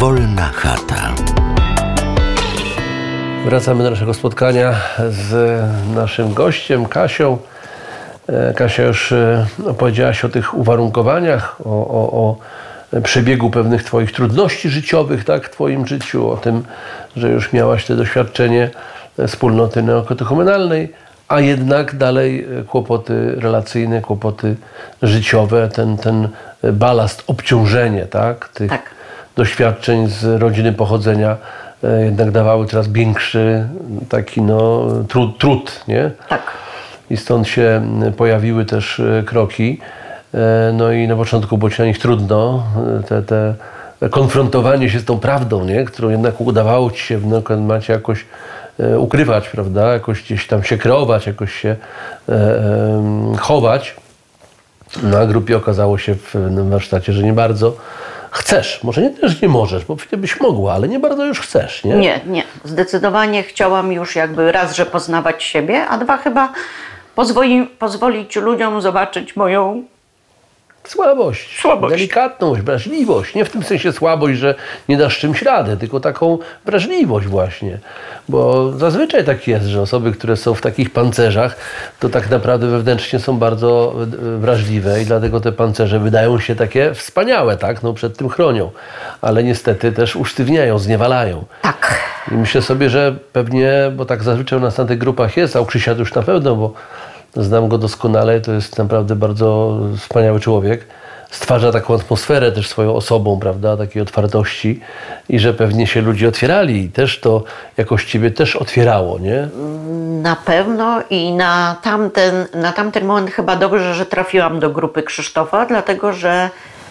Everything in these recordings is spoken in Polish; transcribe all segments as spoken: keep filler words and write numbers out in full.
Wolna chata. Wracamy do naszego spotkania z naszym gościem, Kasią. Kasia już opowiedziałaś o tych uwarunkowaniach, o, o, o przebiegu pewnych twoich trudności życiowych, tak, w twoim życiu, o tym, że już miałaś to doświadczenie wspólnoty neokatechumenalnej, a jednak dalej kłopoty relacyjne, kłopoty życiowe, ten, ten balast, obciążenie, tak, tych tak. doświadczeń z rodziny pochodzenia jednak dawały coraz większy taki no, trud, trud, nie? Tak. I stąd się pojawiły też kroki. No i na początku było ci na nich trudno, te, te konfrontowanie się z tą prawdą, nie? Którą jednak udawało ci się w Neokatemacie jakoś ukrywać, prawda? Jakoś gdzieś tam się kreować, jakoś się e, e, chować. Na grupie okazało się w warsztacie, że nie bardzo chcesz. Może nie też nie możesz, bo przecież byś mogła, ale nie bardzo już chcesz, nie? Nie, nie. Zdecydowanie chciałam już jakby raz, że poznawać siebie, a dwa chyba pozwoli, pozwolić ludziom zobaczyć moją Słabość, Słabość. delikatność, wrażliwość. Nie w tym sensie słabość, że nie dasz czymś radę, tylko taką wrażliwość właśnie. Bo zazwyczaj tak jest, że osoby, które są w takich pancerzach, to tak naprawdę wewnętrznie są bardzo wrażliwe i dlatego te pancerze wydają się takie wspaniałe, tak? No przed tym chronią. Ale niestety też usztywniają, zniewalają. Tak. I myślę sobie, że pewnie, bo tak zazwyczaj u nas na tych grupach jest, a u Krzysia to już na pewno, bo znam go doskonale, to jest naprawdę bardzo wspaniały człowiek. Stwarza taką atmosferę też swoją osobą, prawda, takiej otwartości i że pewnie się ludzie otwierali i też to jakoś ciebie też otwierało, nie? Na pewno i na tamten, na tamten moment chyba dobrze, że trafiłam do grupy Krzysztofa, dlatego że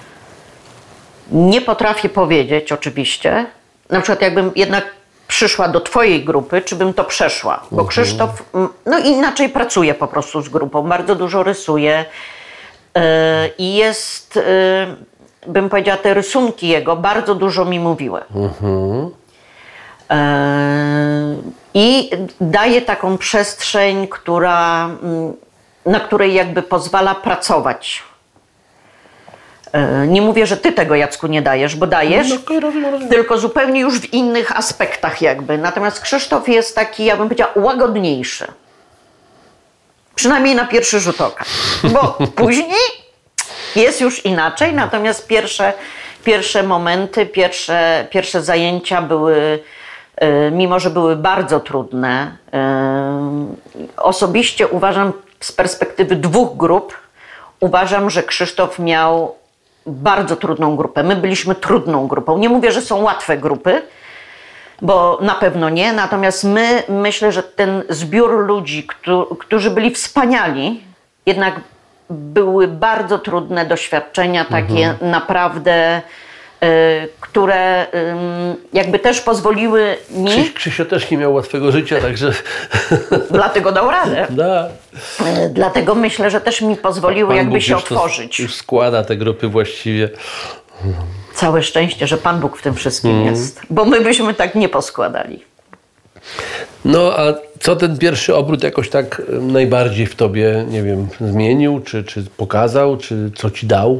nie potrafię powiedzieć oczywiście, na przykład jakbym jednak przyszła do twojej grupy, czy bym to przeszła. Bo uh-huh. Krzysztof no inaczej pracuje po prostu z grupą, bardzo dużo rysuje yy, i jest, yy, bym powiedziała, te rysunki jego bardzo dużo mi mówiły. Uh-huh. Yy, I daje taką przestrzeń, która, yy, na której jakby pozwala pracować. Nie mówię, że ty tego, Jacku, nie dajesz, bo dajesz, no, rozumiem, rozumiem. Tylko zupełnie już w innych aspektach jakby. Natomiast Krzysztof jest taki, ja bym powiedziała, łagodniejszy. Przynajmniej na pierwszy rzut oka. Bo później jest już inaczej, natomiast pierwsze, pierwsze momenty, pierwsze, pierwsze zajęcia były, mimo że były bardzo trudne, osobiście uważam z perspektywy dwóch grup, uważam, że Krzysztof miał bardzo trudną grupę. My byliśmy trudną grupą. Nie mówię, że są łatwe grupy, bo na pewno nie. Natomiast my, myślę, że ten zbiór ludzi, którzy byli wspaniali, jednak były bardzo trudne doświadczenia, takie mhm. naprawdę, y, które y, jakby też pozwoliły mi... Krzyś, Krzysio też nie miał łatwego życia, także... Dlatego dał radę. Da. Y, dlatego myślę, że też mi pozwoliły Pan jakby Bóg się już otworzyć. To, już składa te grupy właściwie. Całe szczęście, że Pan Bóg w tym wszystkim mm. jest. Bo my byśmy tak nie poskładali. No a co ten pierwszy obrót jakoś tak najbardziej w tobie, nie wiem, zmienił, czy, czy pokazał, czy co ci dał?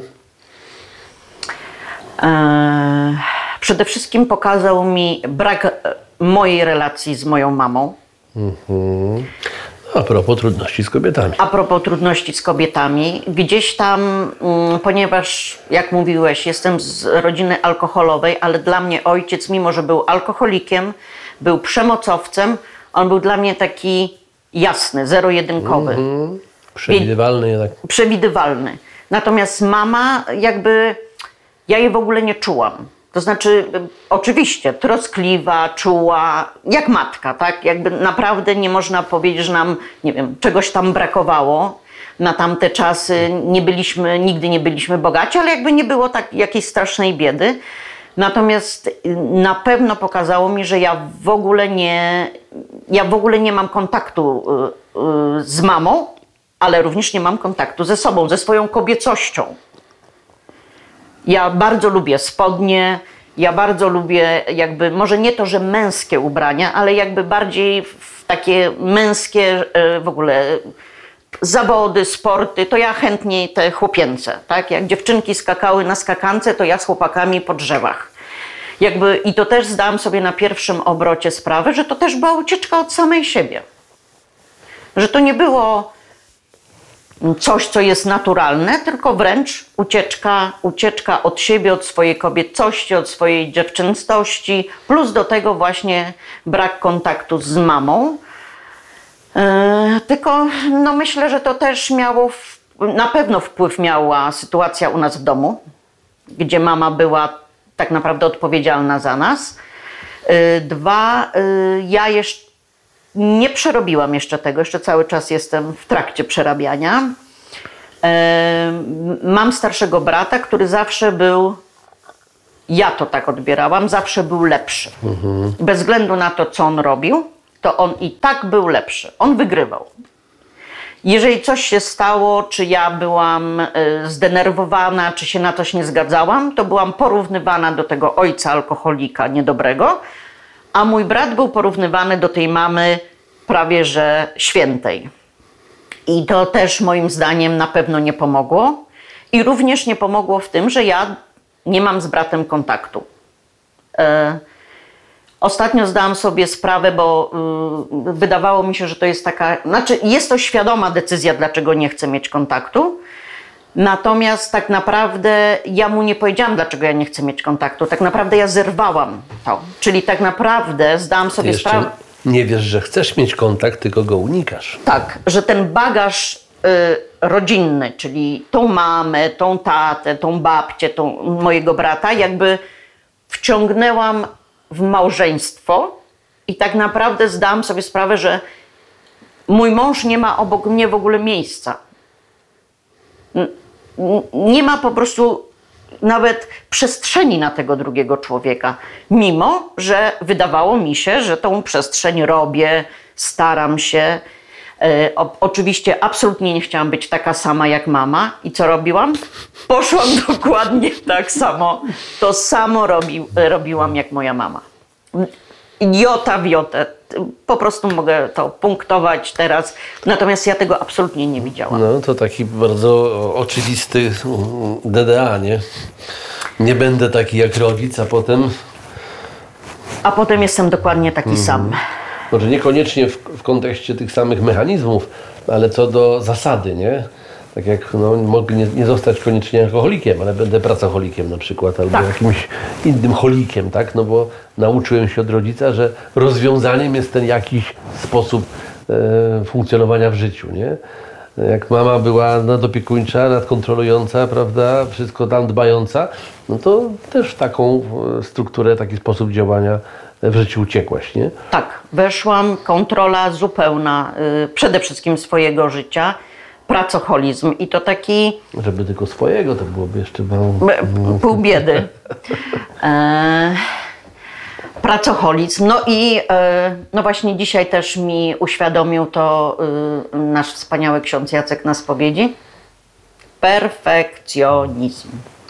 Eee, przede wszystkim pokazał mi brak mojej relacji z moją mamą. Mm-hmm. A propos trudności z kobietami. A propos trudności z kobietami. Gdzieś tam, mm, ponieważ jak mówiłeś, jestem z rodziny alkoholowej, ale dla mnie ojciec, mimo że był alkoholikiem, był przemocowcem, on był dla mnie taki jasny, zero-jedynkowy. Mm-hmm. Przewidywalny jednak. Przewidywalny. Natomiast mama jakby, ja jej w ogóle nie czułam. To znaczy, oczywiście, troskliwa, czuła, jak matka, tak? Jakby naprawdę nie można powiedzieć, że nam, nie wiem, czegoś tam brakowało. Na tamte czasy nie byliśmy, nigdy nie byliśmy bogaci, ale jakby nie było tak jakiejś strasznej biedy. Natomiast na pewno pokazało mi, że ja w ogóle nie, ja w ogóle nie mam kontaktu z mamą, ale również nie mam kontaktu ze sobą, ze swoją kobiecością. Ja bardzo lubię spodnie, ja bardzo lubię jakby, może nie to, że męskie ubrania, ale jakby bardziej w takie męskie w ogóle zawody, sporty, to ja chętniej te chłopięce, tak? Jak dziewczynki skakały na skakance, to ja z chłopakami po drzewach. Jakby, i to też zdałam sobie na pierwszym obrocie sprawę, że to też była ucieczka od samej siebie. Że to nie było coś, co jest naturalne, tylko wręcz ucieczka, ucieczka od siebie, od swojej kobiecości, od swojej dziewczęstości, plus do tego właśnie brak kontaktu z mamą. Yy, tylko no myślę, że to też miało, w, na pewno wpływ miała sytuacja u nas w domu, gdzie mama była tak naprawdę odpowiedzialna za nas. Yy, dwa, yy, ja jeszcze nie przerobiłam jeszcze tego, jeszcze cały czas jestem w trakcie przerabiania. Mam starszego brata, który zawsze był, ja to tak odbierałam, zawsze był lepszy. Mhm. Bez względu na to, co on robił, to on i tak był lepszy. On wygrywał. Jeżeli coś się stało, czy ja byłam zdenerwowana, czy się na coś nie zgadzałam, to byłam porównywana do tego ojca alkoholika niedobrego, a mój brat był porównywany do tej mamy prawie że świętej. I to też moim zdaniem na pewno nie pomogło. I również nie pomogło w tym, że ja nie mam z bratem kontaktu. E, ostatnio zdałam sobie sprawę, bo y, wydawało mi się, że to jest taka... Znaczy jest to świadoma decyzja, dlaczego nie chcę mieć kontaktu. Natomiast tak naprawdę ja mu nie powiedziałam, dlaczego ja nie chcę mieć kontaktu. Tak naprawdę ja zerwałam to. Czyli tak naprawdę zdałam sobie Jeszcze sprawę... nie wiesz, że chcesz mieć kontakt, tylko go unikasz. Tak, że ten bagaż y, rodzinny, czyli tą mamę, tą tatę, tą babcię, tą mojego brata, jakby wciągnęłam w małżeństwo i tak naprawdę zdałam sobie sprawę, że mój mąż nie ma obok mnie w ogóle miejsca. Nie ma po prostu nawet przestrzeni na tego drugiego człowieka, mimo że wydawało mi się, że tą przestrzeń robię, staram się. E, o, oczywiście absolutnie nie chciałam być taka sama jak mama. I co robiłam? Poszłam dokładnie tak samo. To samo robi, robiłam jak moja mama. Jota w jotę. Po prostu mogę to punktować teraz. Natomiast ja tego absolutnie nie widziałam. No to taki bardzo oczywisty D D A, nie? Nie będę taki jak rodzic, a potem... A potem jestem dokładnie taki mm. sam. Może niekoniecznie w, w kontekście tych samych mechanizmów, ale co do zasady, nie? Tak jak no, mogę nie, nie zostać koniecznie alkoholikiem, ale będę pracocholikiem na przykład, albo tak. jakimś innym cholikiem, tak? No bo nauczyłem się od rodzica, że rozwiązaniem jest ten jakiś sposób e, funkcjonowania w życiu, nie? Jak mama była nadopiekuńcza, nadkontrolująca, prawda, wszystko tam dbająca, no to też w taką strukturę, taki sposób działania w życiu uciekłaś, nie? Tak, weszłam, kontrola zupełna, y, przede wszystkim swojego życia, pracoholizm i to taki... Żeby tylko swojego, to byłoby jeszcze mało... Pół biedy. E, pracoholizm. No i e, no właśnie dzisiaj też mi uświadomił to e, nasz wspaniały ksiądz Jacek na spowiedzi. Perfekcjonizm.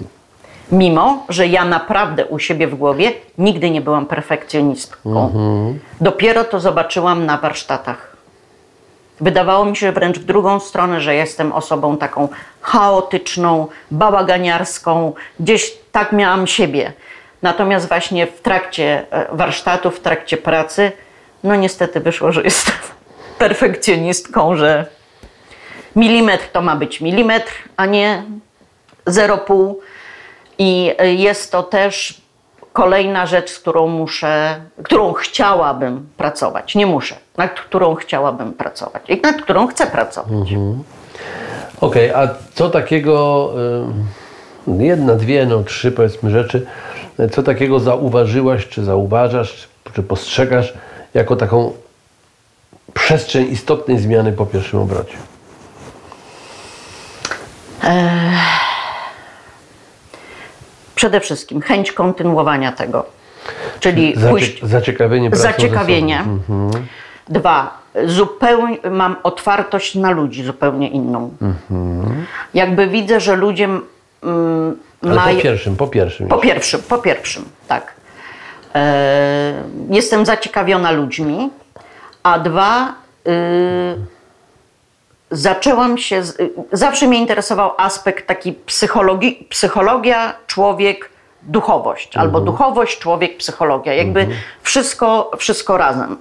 Mimo, że ja naprawdę u siebie w głowie nigdy nie byłam perfekcjonistką. Mhm. Dopiero to zobaczyłam na warsztatach. Wydawało mi się wręcz w drugą stronę, że jestem osobą taką chaotyczną, bałaganiarską. Gdzieś tak miałam siebie. Natomiast właśnie w trakcie warsztatów, w trakcie pracy, no niestety wyszło, że jestem perfekcjonistką, że milimetr to ma być milimetr, a nie zero przecinek pięć. I jest to też kolejna rzecz, z którą muszę, którą chciałabym pracować. Nie muszę, nad którą chciałabym pracować i nad którą chcę pracować. Mhm. Okej, okay, a co takiego, jedna, dwie, no trzy powiedzmy rzeczy, co takiego zauważyłaś, czy zauważasz, czy postrzegasz jako taką przestrzeń istotnej zmiany po pierwszym obrocie? Ech. Przede wszystkim chęć kontynuowania tego, czyli Zacie- pójść... Zaciekawienie pracą Zaciekawienie. Mhm. Dwa, zupełnie mam otwartość na ludzi zupełnie inną. Mhm. Jakby widzę, że ludzie mm, Ale mają... po pierwszym, po pierwszym. Po pierwszym, po pierwszym, tak. E, jestem zaciekawiona ludźmi, a dwa... Y, Zaczęłam się, zawsze mnie interesował aspekt taki psychologii, psychologia, człowiek, duchowość. Albo duchowość, człowiek, psychologia. Jakby mhm. wszystko, wszystko razem.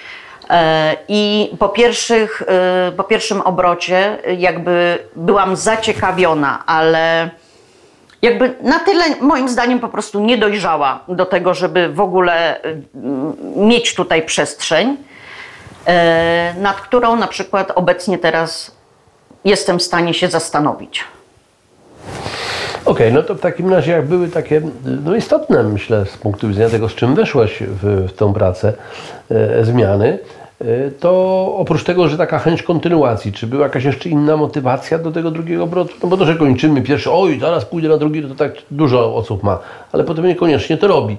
I po, pierwszych, po pierwszym obrocie jakby byłam zaciekawiona, ale jakby na tyle moim zdaniem po prostu nie dojrzała do tego, żeby w ogóle mieć tutaj przestrzeń, nad którą na przykład obecnie teraz jestem w stanie się zastanowić. Okej, okay, no to w takim razie jak były takie no istotne, myślę, z punktu widzenia tego, z czym weszłaś w, w tą pracę, e, zmiany, e, to oprócz tego, że taka chęć kontynuacji, czy była jakaś jeszcze inna motywacja do tego drugiego obrotu? No bo to, że kończymy pierwszy, oj, zaraz pójdę na drugi, to tak dużo osób ma, ale potem niekoniecznie to robi.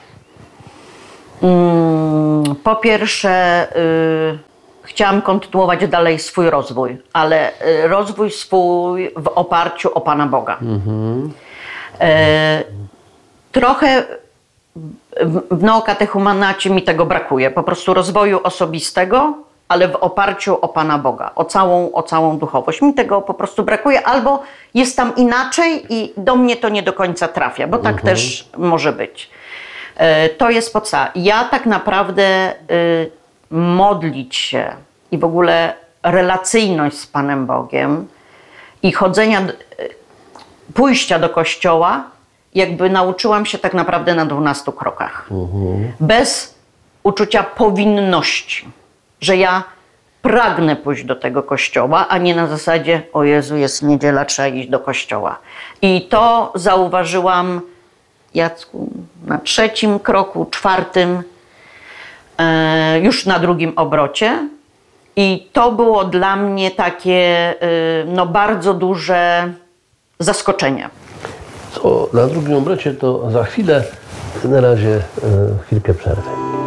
Hmm, po pierwsze, yy, chciałam kontynuować dalej swój rozwój, ale yy, rozwój swój w oparciu o Pana Boga. Mhm. Yy, trochę w, w neokatechumenacie mi tego brakuje, po prostu rozwoju osobistego, ale w oparciu o Pana Boga, o całą, o całą duchowość. Mi tego po prostu brakuje, albo jest tam inaczej i do mnie to nie do końca trafia, bo tak mhm. też może być. To jest podstawa. Ja tak naprawdę y, modlić się i w ogóle relacyjność z Panem Bogiem i chodzenia, y, pójścia do kościoła, jakby nauczyłam się tak naprawdę na dwunastu krokach. Mhm. Bez uczucia powinności, że ja pragnę pójść do tego kościoła, a nie na zasadzie, o Jezu, jest niedziela, trzeba iść do kościoła. I to zauważyłam, Jacku, na trzecim kroku, czwartym, e, już na drugim obrocie. I to było dla mnie takie e, no, bardzo duże zaskoczenie. Co na drugim obrocie, to za chwilę, na razie e, chwilkę przerwy.